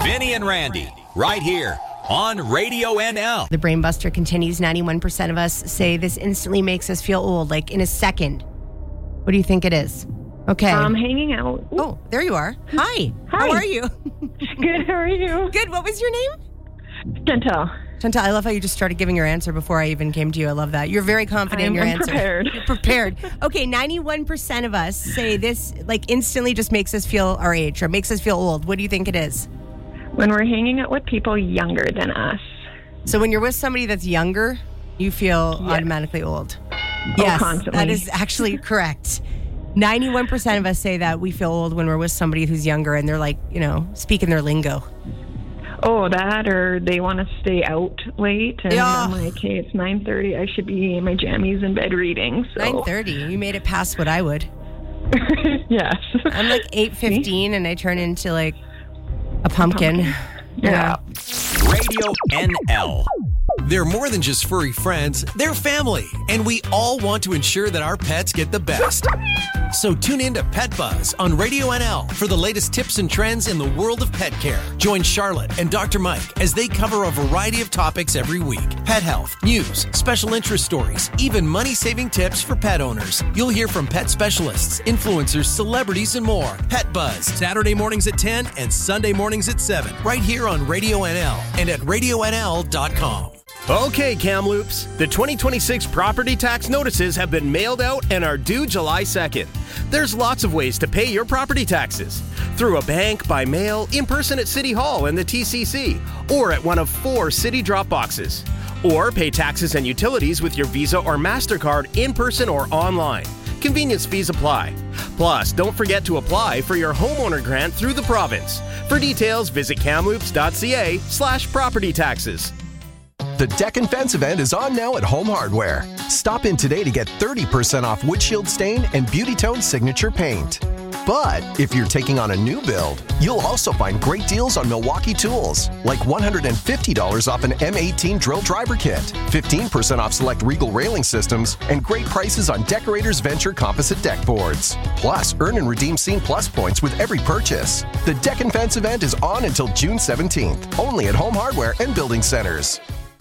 Vinny and Randy, right here on Radio NL. The Brain Buster continues. 91% of us say this instantly makes us feel old, like in a second. What do you think it is? Okay. Hanging out. Oh, there you are. Hi. Hi. How are you? Good, how are you? Good. What was your name? Chantal. Chantal, I love how you just started giving your answer before I even came to you. I love that. You're very confident in your answer. Prepared. You're prepared. Okay, 91% of us say this like instantly just makes us feel our age or makes us feel old. What do you think it is? When we're hanging out with people younger than us. So when you're with somebody that's younger, you feel automatically old. Yes, constantly. That is actually correct. 91% of us say that we feel old when we're with somebody who's younger and they're like, speaking their lingo. Oh, that, or they want to stay out late. And I'm like, hey, it's 9:30. I should be in my jammies in bed reading. So. 9:30? You made it past what I would. Yes. I'm like 8:15 and I turn into like a pumpkin. Yeah. Radio NL. They're more than just furry friends, they're family, and we all want to ensure that our pets get the best. So tune in to Pet Buzz on Radio NL for the latest tips and trends in the world of pet care. Join Charlotte and Dr. Mike as they cover a variety of topics every week. Pet health, news, special interest stories, even money-saving tips for pet owners. You'll hear from pet specialists, influencers, celebrities, and more. Pet Buzz, Saturday mornings at 10 and Sunday mornings at 7, right here on Radio NL and at radionl.com. Okay, Kamloops, the 2026 property tax notices have been mailed out and are due July 2nd. There's lots of ways to pay your property taxes. Through a bank, by mail, in person at City Hall and the TCC, or at one of 4 city drop boxes. Or pay taxes and utilities with your Visa or MasterCard in person or online. Convenience fees apply. Plus, don't forget to apply for your homeowner grant through the province. For details, visit kamloops.ca/property taxes. The Deck and Fence event is on now at Home Hardware. Stop in today to get 30% off windshield stain and Beauty Tone signature paint. But if you're taking on a new build, you'll also find great deals on Milwaukee tools, like $150 off an M18 drill driver kit, 15% off select Regal railing systems, and great prices on Decorators Venture composite deck boards. Plus, earn and redeem Scene Plus points with every purchase. The Deck and Fence event is on until June 17th, only at Home Hardware and Building Centers.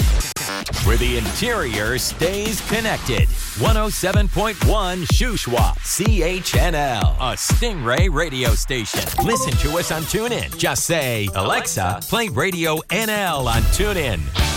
Where the interior stays connected. 107.1 Shuswap, CHNL, a Stingray radio station. Listen to us on TuneIn. Just say, Alexa, play Radio NL on TuneIn.